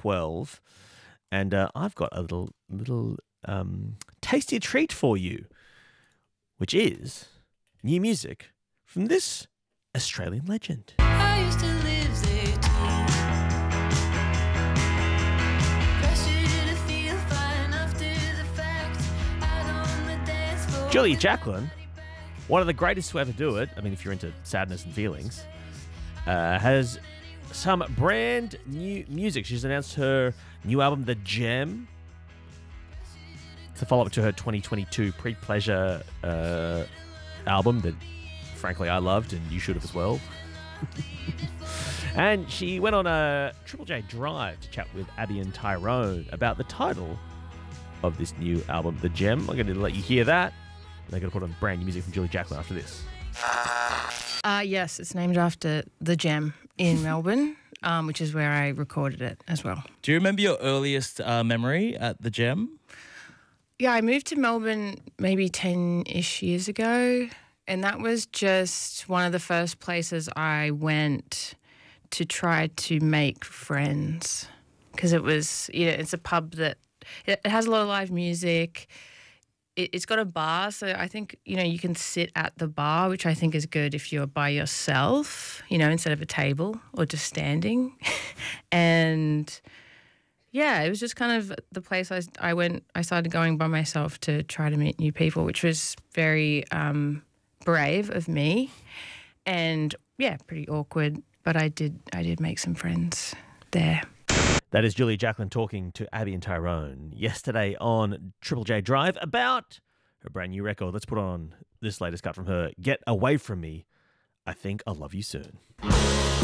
2012. And I've got a little tasty treat for you, which is new music from this Australian legend. I used to live there too. Pressured to feel fine after the fact. Out on the dance floor. Julia Jacklin, one of the greatest to ever do it, I mean, if you're into sadness and feelings, has some brand new music. She's announced her new album, The Gem. It's a follow-up to her 2022 Pre-Pleasure album that, frankly, I loved, and you should have as well. And she went on a Triple J Drive to chat with Abby and Tyrone about the title of this new album, The Gem. I'm going to let you hear that. They're going to put on brand new music from Julia Jacklin after this. Yes, it's named after The Gem in Melbourne, which is where I recorded it as well. Do you remember your earliest memory at the Gem? Yeah, I moved to Melbourne maybe 10-ish years ago, and that was just one of the first places I went to try to make friends, because it was, it's a pub that it has a lot of live music. It's got a bar, so I think, you can sit at the bar, which I think is good if you're by yourself, instead of a table or just standing. And yeah, it was just kind of the place I started going by myself to try to meet new people, which was very brave of me and, yeah, pretty awkward. But I did make some friends there. That is Julia Jacklin talking to Abby and Tyrone yesterday on Triple J Drive about her brand new record. Let's put on this latest cut from her, Get Away From Me. I Think I'll Love You Soon.